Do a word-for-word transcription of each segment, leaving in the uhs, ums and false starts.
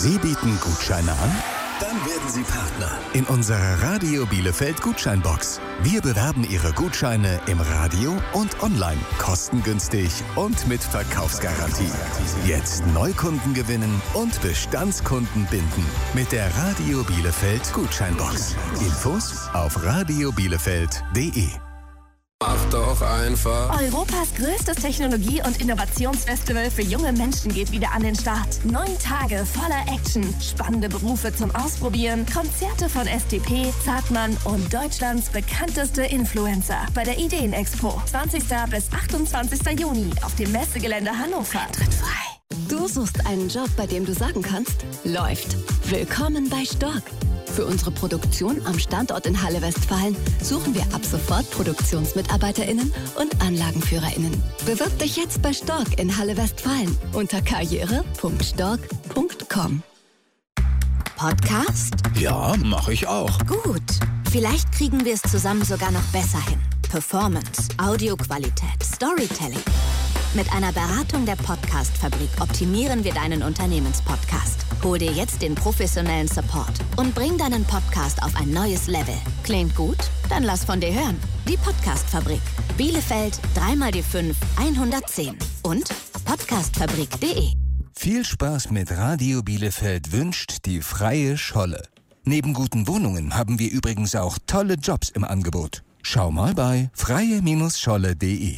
Sie bieten Gutscheine an? Dann werden Sie Partner in unserer Radio Bielefeld Gutscheinbox. Wir bewerben Ihre Gutscheine im Radio und online, kostengünstig und mit Verkaufsgarantie. Jetzt Neukunden gewinnen und Bestandskunden binden mit der Radio Bielefeld Gutscheinbox. Infos auf radio bielefeld punkt de. Mach doch einfach. Europas größtes Technologie- und Innovationsfestival für junge Menschen geht wieder an den Start. Neun Tage voller Action, spannende Berufe zum Ausprobieren, Konzerte von S T P, Zartmann und Deutschlands bekannteste Influencer bei der Ideenexpo. zwanzigsten bis achtundzwanzigsten Juni auf dem Messegelände Hannover. Tritt frei. Du suchst einen Job, bei dem du sagen kannst, läuft. Willkommen bei Stork. Für unsere Produktion am Standort in Halle Westfalen suchen wir ab sofort ProduktionsmitarbeiterInnen und AnlagenführerInnen. Bewirb dich jetzt bei Stork in Halle Westfalen unter karriere punkt stork punkt com. Podcast? Ja, mache ich auch. Gut. Vielleicht kriegen wir es zusammen sogar noch besser hin. Performance, Audioqualität, Storytelling. Mit einer Beratung der Podcast-Fabrik optimieren wir deinen Unternehmenspodcast. Hol dir jetzt den professionellen Support und bring deinen Podcast auf ein neues Level. Klingt gut? Dann lass von dir hören. Die Podcast-Fabrik. Bielefeld drei mal die fünf hundertzehn und podcastfabrik punkt de. Viel Spaß mit Radio Bielefeld wünscht die Freie Scholle. Neben guten Wohnungen haben wir übrigens auch tolle Jobs im Angebot. Schau mal bei freie Scholle punkt de.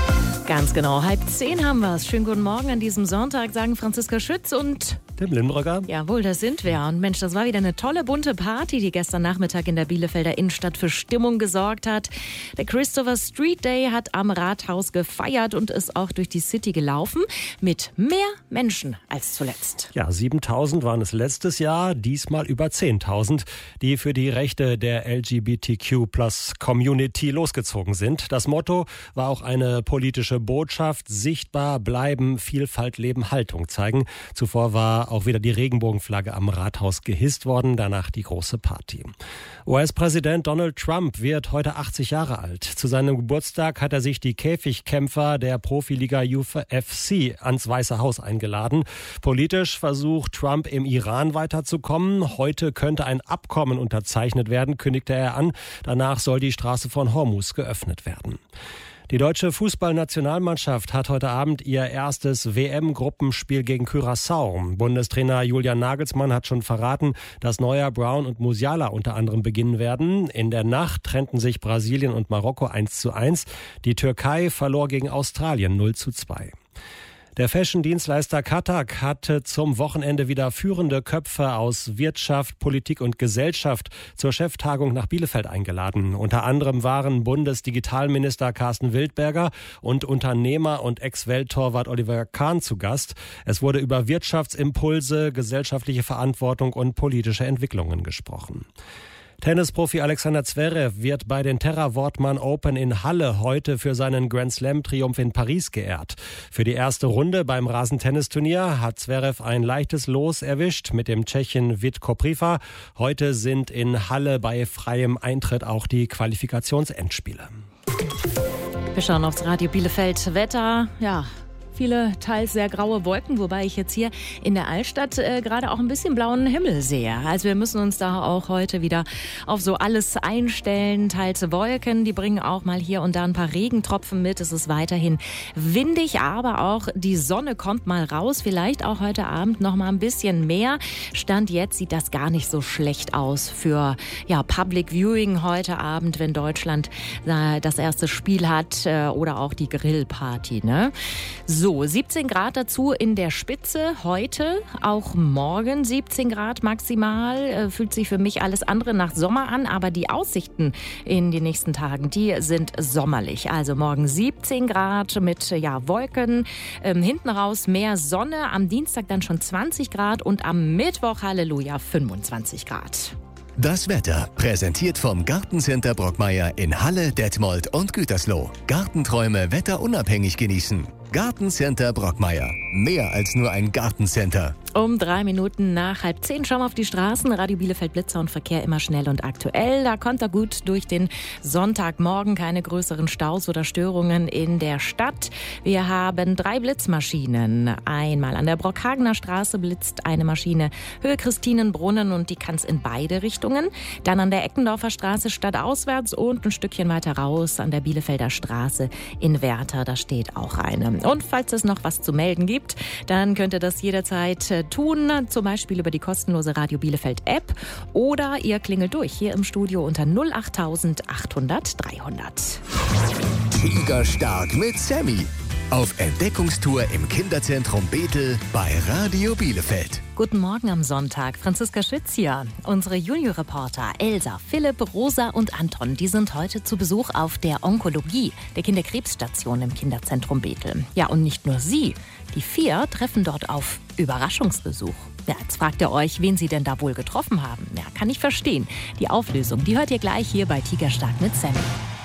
Ganz genau, halb zehn haben wir es. Schönen guten Morgen an diesem Sonntag, sagen Franziska Schütz und Tim Lindbrugger. Jawohl, das sind wir. Und Mensch, das war wieder eine tolle, bunte Party, die gestern Nachmittag in der Bielefelder Innenstadt für Stimmung gesorgt hat. Der Christopher Street Day hat am Rathaus gefeiert und ist auch durch die City gelaufen mit mehr Menschen als zuletzt. Ja, siebentausend waren es letztes Jahr, diesmal über zehntausend, die für die Rechte der L G B T Q Plus Community losgezogen sind. Das Motto war auch eine politische Botschaft: sichtbar bleiben, Vielfalt leben, Haltung zeigen. Zuvor war auch wieder die Regenbogenflagge am Rathaus gehisst worden, danach die große Party. U S-Präsident Donald Trump wird heute achtzig Jahre alt. Zu seinem Geburtstag hat er sich die Käfigkämpfer der Profiliga U F C ans Weiße Haus eingeladen. Politisch versucht Trump im Iran weiterzukommen. Heute könnte ein Abkommen unterzeichnet werden, kündigte er an. Danach soll die Straße von Hormuz geöffnet werden. Die deutsche Fußballnationalmannschaft hat heute Abend ihr erstes W M-Gruppenspiel gegen Curaçao. Bundestrainer Julian Nagelsmann hat schon verraten, dass Neuer, Brown und Musiala unter anderem beginnen werden. In der Nacht trennten sich Brasilien und Marokko eins zu eins. Die Türkei verlor gegen Australien null zu zwei. Der Fashion-Dienstleister Katak hatte zum Wochenende wieder führende Köpfe aus Wirtschaft, Politik und Gesellschaft zur Cheftagung nach Bielefeld eingeladen. Unter anderem waren Bundesdigitalminister Carsten Wildberger und Unternehmer und Ex-Welttorwart Oliver Kahn zu Gast. Es wurde über Wirtschaftsimpulse, gesellschaftliche Verantwortung und politische Entwicklungen gesprochen. Tennisprofi Alexander Zverev wird bei den Terra Wortmann Open in Halle heute für seinen Grand Slam-Triumph in Paris geehrt. Für die erste Runde beim Rasentennisturnier hat Zverev ein leichtes Los erwischt mit dem Tschechen Vit Kopriva. Heute sind in Halle bei freiem Eintritt auch die Qualifikationsendspiele. Wir schauen aufs Radio Bielefeld. Wetter, ja... Viele teils sehr graue Wolken, wobei ich jetzt hier in der Altstadt äh, gerade auch ein bisschen blauen Himmel sehe. Also wir müssen uns da auch heute wieder auf so alles einstellen. Teils Wolken, die bringen auch mal hier und da ein paar Regentropfen mit. Es ist weiterhin windig, aber auch die Sonne kommt mal raus. Vielleicht auch heute Abend noch mal ein bisschen mehr. Stand jetzt sieht das gar nicht so schlecht aus für ja, Public Viewing heute Abend, wenn Deutschland äh, das erste Spiel hat äh, oder auch die Grillparty, ne? So. So, siebzehn Grad dazu in der Spitze heute, auch morgen siebzehn Grad maximal. Äh, fühlt sich für mich alles andere nach Sommer an, aber die Aussichten in den nächsten Tagen, die sind sommerlich. Also morgen siebzehn Grad mit ja, Wolken, ähm, hinten raus mehr Sonne, am Dienstag dann schon zwanzig Grad und am Mittwoch, Halleluja, fünfundzwanzig Grad. Das Wetter präsentiert vom Gartencenter Brockmeier in Halle, Detmold und Gütersloh. Gartenträume wetterunabhängig genießen. Gartencenter Brockmeier. Mehr als nur ein Gartencenter. Um drei Minuten nach halb zehn schauen wir auf die Straßen. Radio Bielefeld Blitzer und Verkehr immer schnell und aktuell. Da kommt er gut durch den Sonntagmorgen. Keine größeren Staus oder Störungen in der Stadt. Wir haben drei Blitzmaschinen. Einmal an der Brockhagener Straße blitzt eine Maschine Höhe Christinenbrunnen und die kann es in beide Richtungen. Dann an der Eckendorfer Straße stadtauswärts und ein Stückchen weiter raus an der Bielefelder Straße in Werther. Da steht auch eine. Und falls es noch was zu melden gibt, dann könnt ihr das jederzeit tun, zum Beispiel über die kostenlose Radio Bielefeld App oder ihr klingelt durch hier im Studio unter null acht achthundert dreihundert. Tigerstark mit Sammy. Auf Entdeckungstour im Kinderzentrum Bethel bei Radio Bielefeld. Guten Morgen am Sonntag. Franziska Schütz hier. Unsere Junior-Reporter Elsa, Philipp, Rosa und Anton, die sind heute zu Besuch auf der Onkologie, der Kinderkrebsstation im Kinderzentrum Bethel. Ja, und nicht nur sie. Die vier treffen dort auf Überraschungsbesuch. Ja, jetzt fragt ihr euch, wen sie denn da wohl getroffen haben. Ja, kann ich verstehen. Die Auflösung, die hört ihr gleich hier bei Tigerstark mit Sammy.